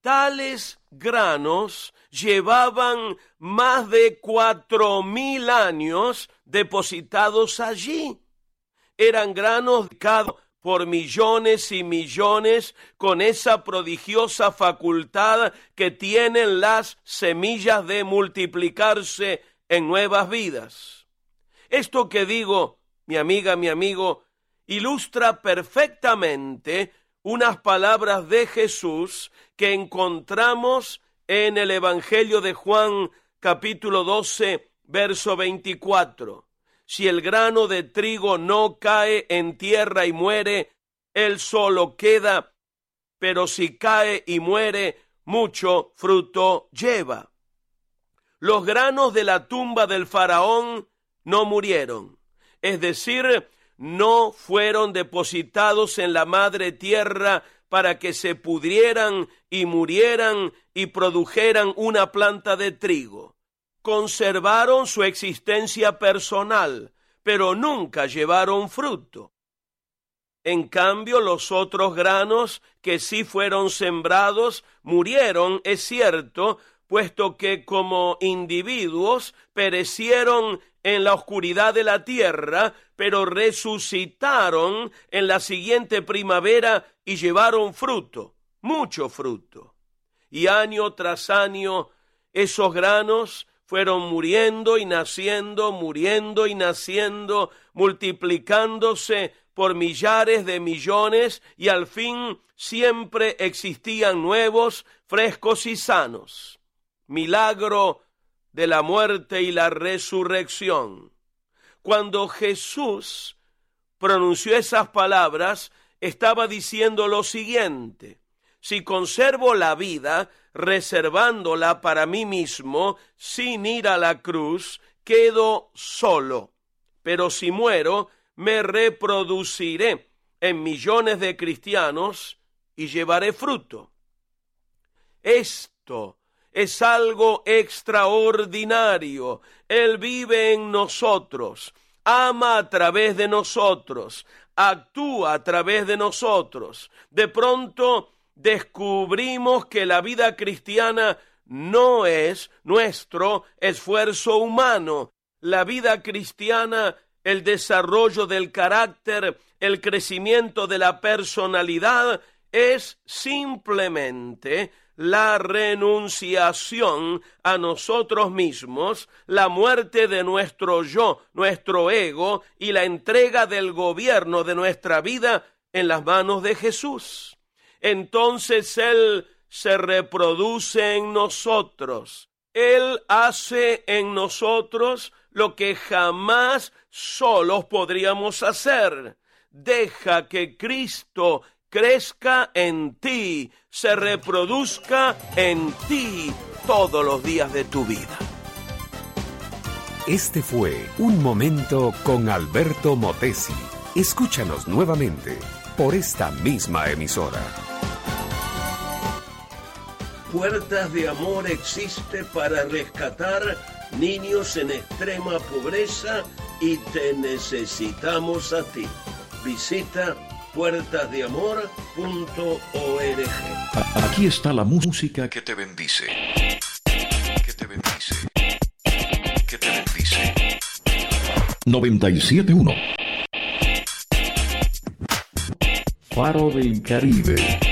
Tales granos llevaban más de 4.000 años depositados allí. Eran granos cada por millones y millones, con esa prodigiosa facultad que tienen las semillas de multiplicarse en nuevas vidas. Esto que digo, mi amiga, mi amigo, ilustra perfectamente unas palabras de Jesús que encontramos en el Evangelio de Juan, capítulo 12, verso 24. Si el grano de trigo no cae en tierra y muere, él solo queda, pero si cae y muere, mucho fruto lleva. Los granos de la tumba del faraón no murieron, es decir, no fueron depositados en la madre tierra para que se pudrieran y murieran y produjeran una planta de trigo. Conservaron su existencia personal, pero nunca llevaron fruto. En cambio, los otros granos que sí fueron sembrados murieron, es cierto, puesto que como individuos perecieron en la oscuridad de la tierra, pero resucitaron en la siguiente primavera y llevaron fruto, mucho fruto. Y año tras año, esos granos fueron muriendo y naciendo, multiplicándose por millares de millones, y al fin siempre existían nuevos, frescos y sanos. Milagro de la muerte y la resurrección. Cuando Jesús pronunció esas palabras, estaba diciendo lo siguiente: si conservo la vida, reservándola para mí mismo, sin ir a la cruz, quedo solo. Pero si muero, me reproduciré en millones de cristianos y llevaré fruto. Esto es algo extraordinario. Él vive en nosotros, ama a través de nosotros, actúa a través de nosotros. De pronto descubrimos que la vida cristiana no es nuestro esfuerzo humano. La vida cristiana, el desarrollo del carácter, el crecimiento de la personalidad, es simplemente la renunciación a nosotros mismos, la muerte de nuestro yo, nuestro ego, y la entrega del gobierno de nuestra vida en las manos de Jesús. Entonces Él se reproduce en nosotros. Él hace en nosotros lo que jamás solos podríamos hacer. Deja que Cristo crezca en ti, se reproduzca en ti todos los días de tu vida. Este fue Un Momento con Alberto Motesi. Escúchanos nuevamente por esta misma emisora. Puertas de Amor existe para rescatar niños en extrema pobreza y te necesitamos a ti. Visita puertasdeamor.org. Aquí está la música que te bendice. Que te bendice. Que te bendice. 97.1 Faro del Caribe.